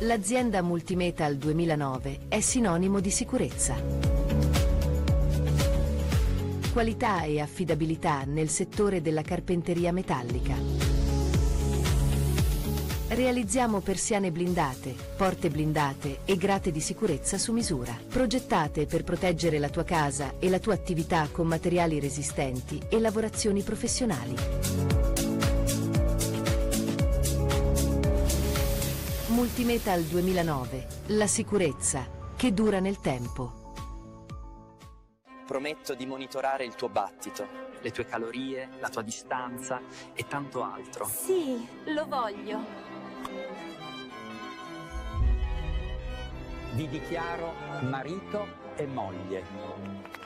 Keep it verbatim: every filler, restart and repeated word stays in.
L'azienda Multimetal duemilanove è sinonimo di sicurezza. Qualità e affidabilità nel settore della carpenteria metallica. Realizziamo persiane blindate, porte blindate e grate di sicurezza su misura, progettate per proteggere la tua casa e la tua attività con materiali resistenti e lavorazioni professionali. Multimetal duemilanove, la sicurezza che dura nel tempo. Prometto di monitorare il tuo battito, le tue calorie, la tua distanza e tanto altro. Sì, lo voglio. Vi dichiaro marito e moglie.